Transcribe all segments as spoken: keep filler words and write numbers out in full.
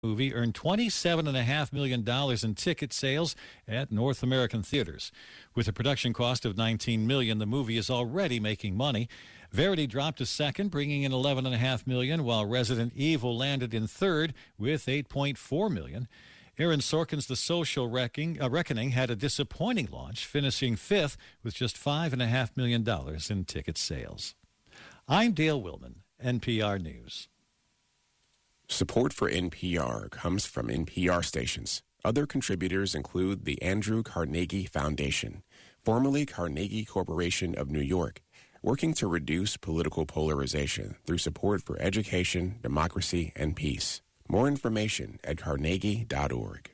movie earned twenty-seven point five million dollars in ticket sales at North American theaters. With a production cost of nineteen million dollars, the movie is already making money. Verity dropped to second, bringing in eleven point five million dollars, while Resident Evil landed in third with eight point four million dollars. Aaron Sorkin's The Social Reckoning, uh, Reckoning had a disappointing launch, finishing fifth with just five point five million dollars in ticket sales. I'm Dale Willman, N P R News. Support for N P R comes from N P R stations. Other contributors include the Andrew Carnegie Foundation, formerly Carnegie Corporation of New York, working to reduce political polarization through support for education, democracy, and peace. More information at carnegie dot org.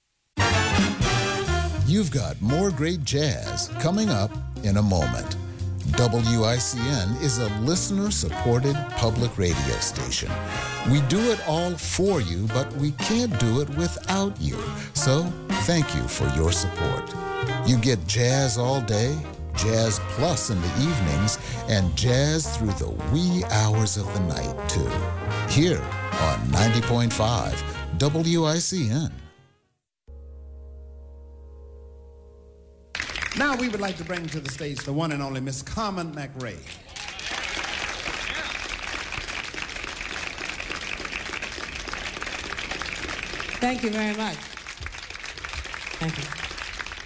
You've got more great jazz coming up in a moment. W I C N is a listener-supported public radio station. We do it all for you, but we can't do it without you. So, thank you for your support. You get jazz all day, jazz plus in the evenings, and jazz through the wee hours of the night, too. Here on ninety point five W I C N. Now we would like to bring to the stage the one and only Miss Carmen McRae. Thank you very much. Thank you.